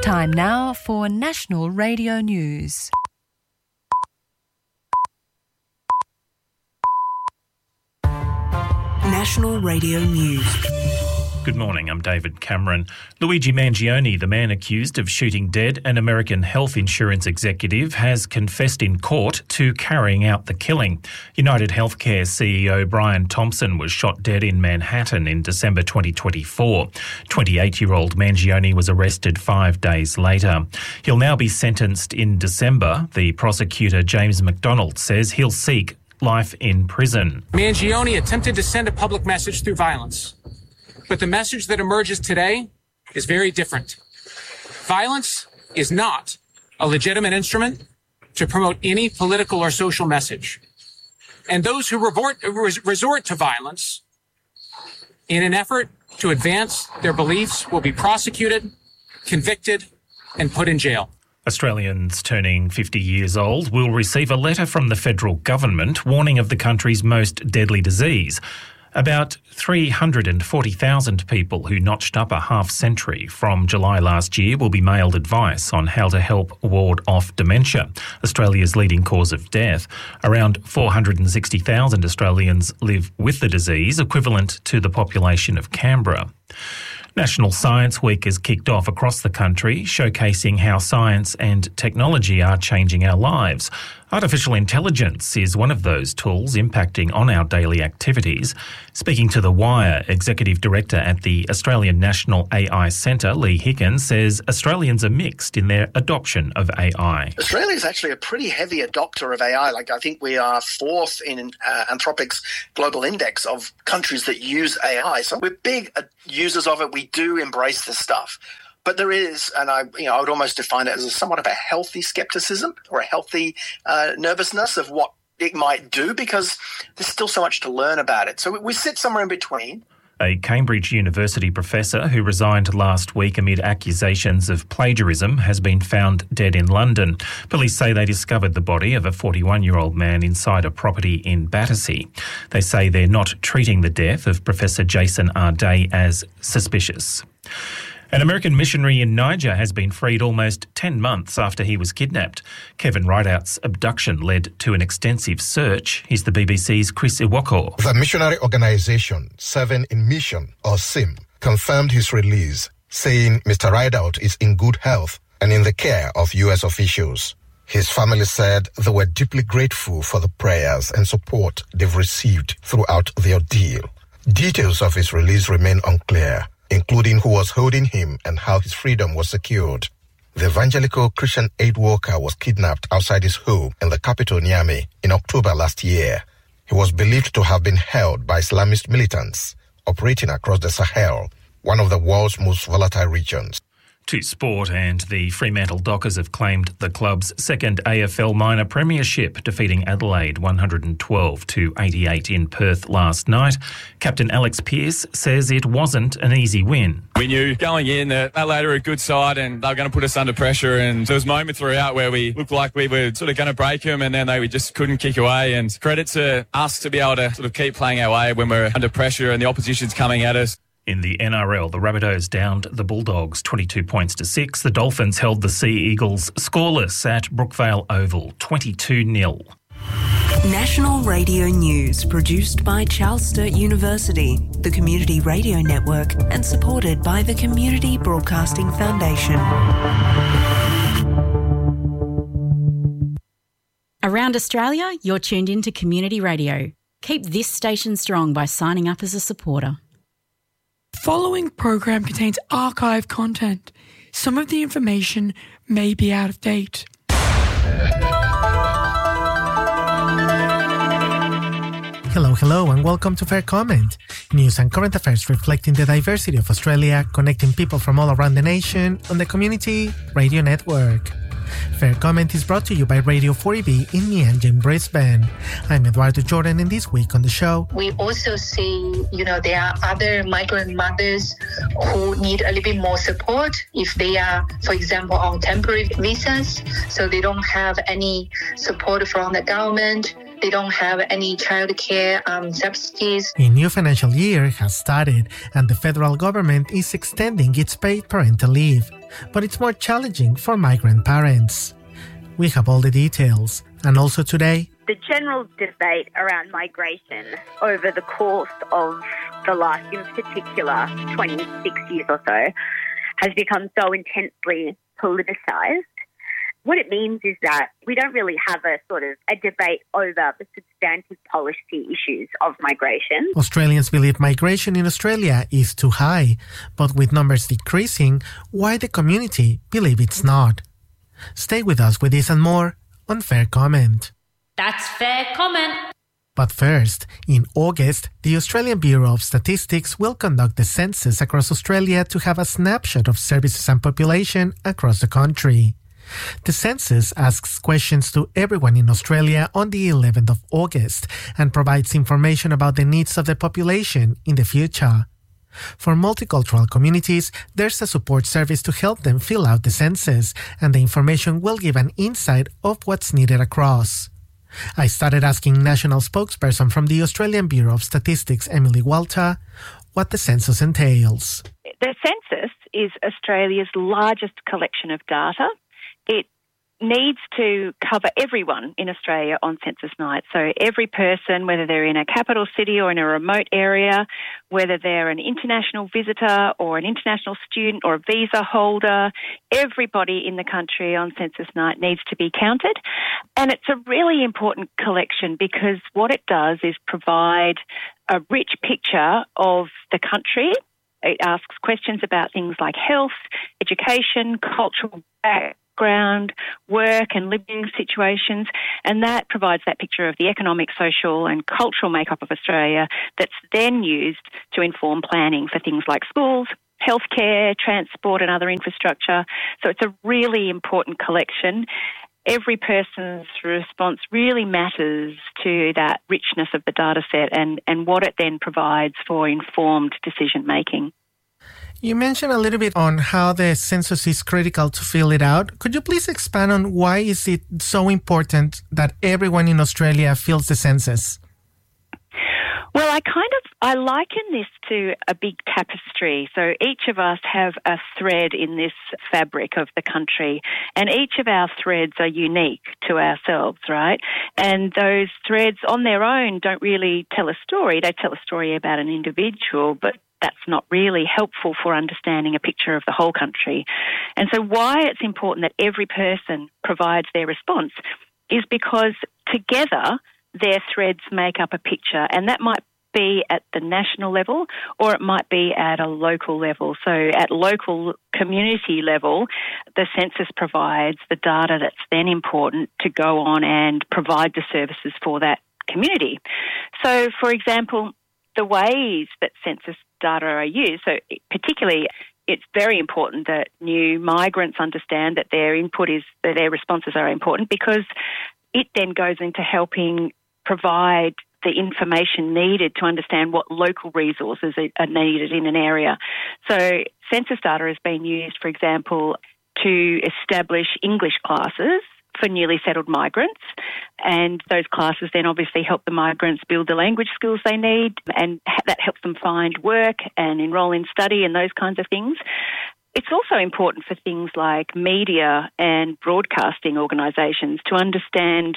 Time now for National Radio News. National Radio News. Good morning, I'm David Cameron. Luigi Mangione, the man accused of shooting dead an American health insurance executive, has confessed in court to carrying out the killing. United Healthcare CEO Brian Thompson was shot dead in Manhattan in December 2024. 28-year-old Mangione was arrested 5 days later. He'll now be sentenced in December. The prosecutor, James McDonald, says he'll seek life in prison. Mangione attempted to send a public message through violence. But the message that emerges today is very different. Violence is not a legitimate instrument to promote any political or social message. And those who resort to violence in an effort to advance their beliefs will be prosecuted, convicted, and put in jail. Australians turning 50 years old will receive a letter from the federal government warning of the country's most deadly disease. About 340,000 people who notched up a half-century from July last year will be mailed advice on how to help ward off dementia, Australia's leading cause of death. Around 460,000 Australians live with the disease, equivalent to the population of Canberra. National Science Week has kicked off across the country, showcasing how science and technology are changing our lives. Artificial intelligence is one of those tools impacting on our daily activities. Speaking to The Wire, Executive Director at the Australian National AI Centre, Lee Hicken, says Australians are mixed in their adoption of AI. Australia is actually a pretty heavy adopter of AI. I think we are fourth in Anthropic's global index of countries that use AI. So we're big users of it. We do embrace this stuff. But there is, and I would almost define it as somewhat of a healthy skepticism or a healthy nervousness of what it might do, because there's still so much to learn about it. So we sit somewhere in between. A Cambridge University professor who resigned last week amid accusations of plagiarism has been found dead in London. Police say they discovered the body of a 41-year-old man inside a property in Battersea. They say they're not treating the death of Professor Jason Arday as suspicious. An American missionary in Niger has been freed almost 10 months after he was kidnapped. Kevin Rideout's abduction led to an extensive search. Here's the BBC's Chris Iwoko. The missionary organisation, Seven in Mission, or SIM, confirmed his release, saying Mr. Rideout is in good health and in the care of US officials. His family said they were deeply grateful for the prayers and support they've received throughout the ordeal. Details of his release remain unclear, including who was holding him and how his freedom was secured. The evangelical Christian aid worker was kidnapped outside his home in the capital Niamey in October last year. He was believed to have been held by Islamist militants operating across the Sahel, one of the world's most volatile regions. To sport, and the Fremantle Dockers have claimed the club's second AFL minor premiership, defeating Adelaide 112-88 in Perth last night. Captain Alex Pearce says it wasn't an easy win. We knew going in that Adelaide were a good side and they were going to put us under pressure, and there was moments throughout where we looked like we were sort of going to break them, and then they just couldn't kick away. And credit to us to be able to sort of keep playing our way when we're under pressure and the opposition's coming at us. In the NRL, the Rabbitohs downed the Bulldogs 22 points to 6. The Dolphins held the Sea Eagles scoreless at Brookvale Oval 22-0. National Radio News, produced by Charles Sturt University, the Community Radio Network, and supported by the Community Broadcasting Foundation. Around Australia, you're tuned into Community Radio. Keep this station strong by signing up as a supporter. Following program contains archive content. Some of the information may be out of date. Hello, and welcome to Fair Comment. News and current affairs reflecting the diversity of Australia, connecting people from all around the nation on the Community Radio Network. Fair Comment is brought to you by Radio 40B in Meanjin, Brisbane. I'm Eduardo Jordan, and this week on the show, we also see, there are other migrant mothers who need a little bit more support if they are, for example, on temporary visas, so they don't have any support from the government. They don't have any childcare subsidies. A new financial year has started, and the federal government is extending its paid parental leave, but it's more challenging for migrant parents. We have all the details, and also today, the general debate around migration over the course of the last, in particular, 26 years or so, has become so intensely politicised. What it means is that we don't really have a debate over the substantive policy issues of migration. Australians believe migration in Australia is too high, but with numbers decreasing, why the community believe it's not. Stay with us with this and more on Fair Comment. That's Fair Comment. But first, in August, the Australian Bureau of Statistics will conduct the census across Australia to have a snapshot of services and population across the country. The census asks questions to everyone in Australia on the 11th of August and provides information about the needs of the population in the future. For multicultural communities, there's a support service to help them fill out the census, and the information will give an insight of what's needed across. I started asking national spokesperson from the Australian Bureau of Statistics, Emily Walter, what the census entails. The census is Australia's largest collection of data. It needs to cover everyone in Australia on census night. So every person, whether they're in a capital city or in a remote area, whether they're an international visitor or an international student or a visa holder, everybody in the country on census night needs to be counted. And it's a really important collection because what it does is provide a rich picture of the country. It asks questions about things like health, education, cultural background, work and living situations, and that provides that picture of the economic, social and cultural makeup of Australia that's then used to inform planning for things like schools, healthcare, transport and other infrastructure. So it's a really important collection. Every person's response really matters to that richness of the data set and what it then provides for informed decision making. You mentioned a little bit on how the census is critical to fill it out. Could you please expand on why is it so important that everyone in Australia fills the census? Well, I liken this to a big tapestry. So each of us have a thread in this fabric of the country, and each of our threads are unique to ourselves, right? And those threads on their own don't really tell a story. They tell a story about an individual, but that's not really helpful for understanding a picture of the whole country. And so why it's important that every person provides their response is because together their threads make up a picture, and that might be at the national level or it might be at a local level. So at local community level, the census provides the data that's then important to go on and provide the services for that community. So, for example, the ways that census data are used, so particularly it's very important that new migrants understand that their input is, that their responses are important because it then goes into helping provide the information needed to understand what local resources are needed in an area. So census data has been used, for example, to establish English classes for newly settled migrants, and those classes then obviously help the migrants build the language skills they need, and that helps them find work and enrol in study and those kinds of things. It's also important for things like media and broadcasting organisations to understand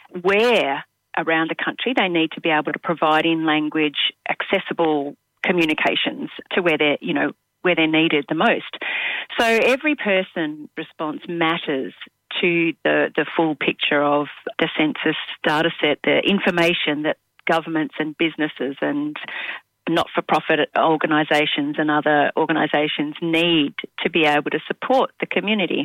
where around the country they need to be able to provide in language accessible communications to where they're needed the most. So every person's response matters to the full picture of the census data set, the information that governments and businesses and not-for-profit organisations and other organisations need to be able to support the community.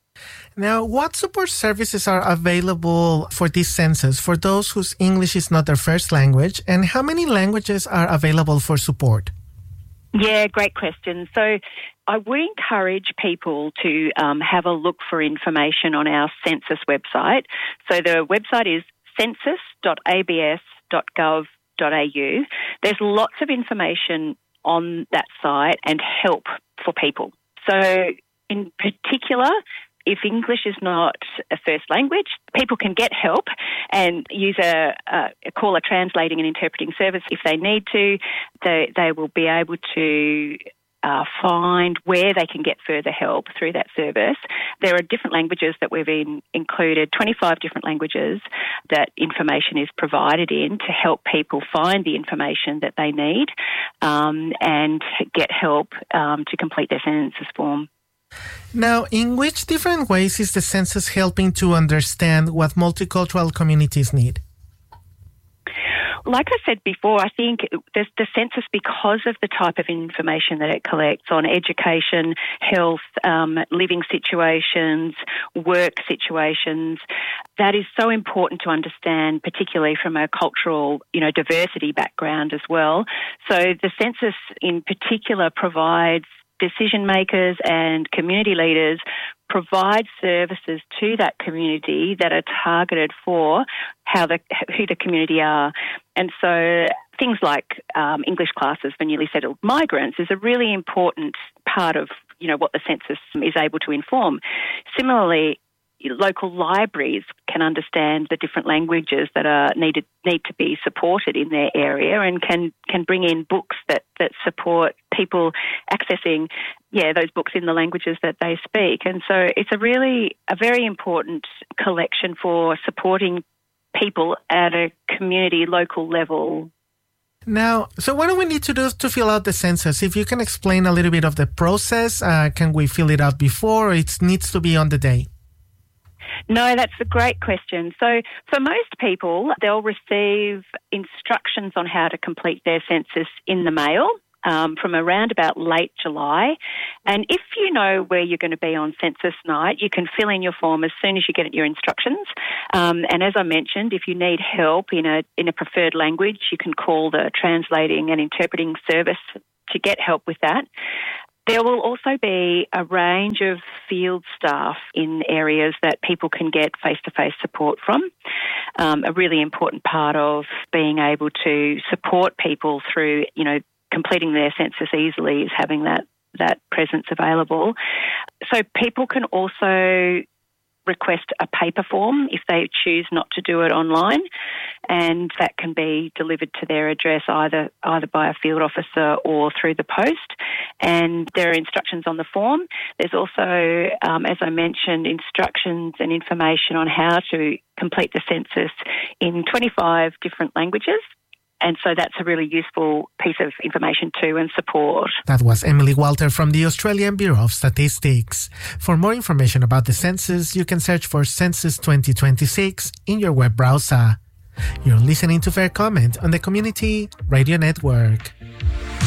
Now, what support services are available for this census for those whose English is not their first language, and how many languages are available for support? Yeah, great question. So I would encourage people to have a look for information on our census website. So the website is census.abs.gov.au. There's lots of information on that site and help for people. So in particular, if English is not a first language, people can get help and use call a translating and interpreting service if they need to. They will be able to find where they can get further help through that service. There are different languages that we've included, 25 different languages that information is provided in to help people find the information that they need and get help to complete their census form. Now, in which different ways is the census helping to understand what multicultural communities need? Like I said before, I think the census, because of the type of information that it collects on education, health, living situations, work situations, that is so important to understand, particularly from a cultural, diversity background as well. So the census in particular provides decision makers and community leaders provide services to that community that are targeted for who the community are. And so things like English classes for newly settled migrants is a really important part of, what the census is able to inform. Similarly, local libraries can understand the different languages that need to be supported in their area and can bring in books that support people accessing those books in the languages that they speak. And so it's a very important collection for supporting people at a community local level. Now, so what do we need to do to fill out the census? If you can explain a little bit of the process, can we fill it out before or it needs to be on the day? No, that's a great question. So for most people, they'll receive instructions on how to complete their census in the mail from around about late July. And if you know where you're going to be on census night, you can fill in your form as soon as you get your instructions. And as I mentioned, if you need help in a preferred language, you can call the translating and interpreting service to get help with that. There will also be a range of field staff in areas that people can get face-to-face support from. A really important part of being able to support people through, completing their census easily is having that presence available. So people can also request a paper form if they choose not to do it online, and that can be delivered to their address either by a field officer or through the post. And there are instructions on the form. There's also, as I mentioned, instructions and information on how to complete the census in 25 different languages. And so that's a really useful piece of information too and support. That was Emily Walter from the Australian Bureau of Statistics. For more information about the census, you can search for Census 2026 in your web browser. You're listening to Fair Comment on the Community Radio Network.